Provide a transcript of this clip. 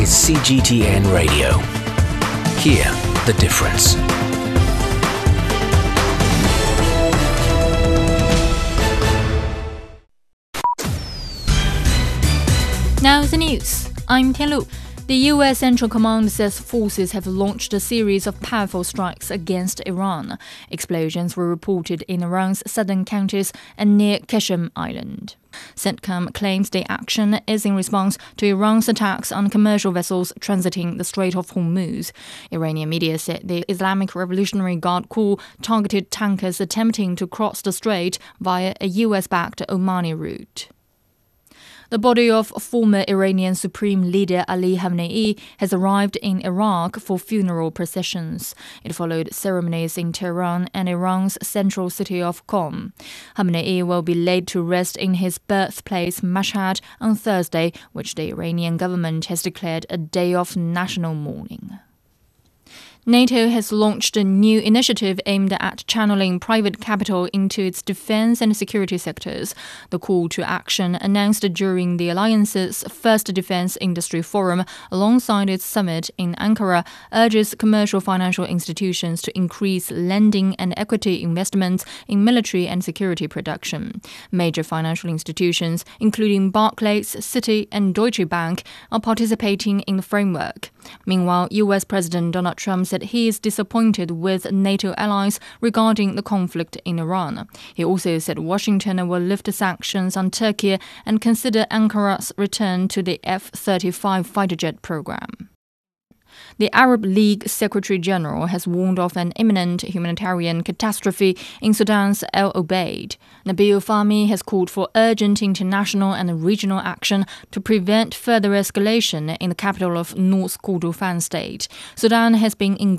is CGTN Radio. Hear the difference. Now the news. I'm Tianlu. The U.S. Central Command says forces have launched a series of powerful strikes against Iran. Explosions were reported in Iran's southern counties and near Qashem Island. CENTCOM claims the action is in response to Iran's attacks on commercial vessels transiting the Strait of Hormuz. Iranian media said the Islamic Revolutionary Guard Corps targeted tankers attempting to cross the strait via a U.S.-backed Omani route. The body of former Iranian Supreme Leader Ali Khamenei has arrived in Iraq for funeral processions. It followed ceremonies in Tehran and Iran's central city of Qom. Khamenei will be laid to rest in his birthplace Mashhad on Thursday, which the Iranian government has declared a day of national mourning. NATO has launched a new initiative aimed at channeling private capital into its defense and security sectors. The call to action, announced during the alliance's first defense industry forum alongside its summit in Ankara, urges commercial financial institutions to increase lending and equity investments in military and security production. Major financial institutions, including Barclays, Citi, and Deutsche Bank, are participating in the framework. Meanwhile, U.S. President Donald Trump said he is disappointed with NATO allies regarding the conflict in Iran. He also said Washington will lift sanctions on Turkey and consider Ankara's return to the F-35 fighter jet program. The Arab League Secretary-General has warned of an imminent humanitarian catastrophe in Sudan's El Obeid. Nabil Fahmy has called for urgent international and regional action to prevent further escalation in the capital of North Kordofan state. Sudan has been engulfed